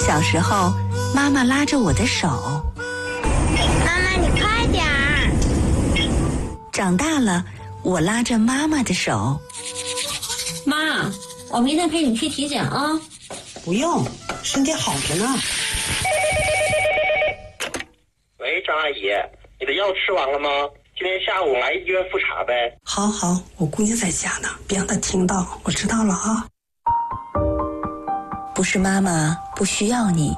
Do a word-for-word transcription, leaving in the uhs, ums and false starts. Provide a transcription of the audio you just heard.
小时候，妈妈拉着我的手。 妈妈，你快点儿。 长大了，我拉着妈妈的手。 妈，我明天陪你去体检啊。 不用，身体好着呢。 喂，张阿姨，你的药吃完了吗？今天下午来医院复查呗。 好好，我姑娘在家呢，别让她听到。我知道了啊。 不是妈妈不需要你，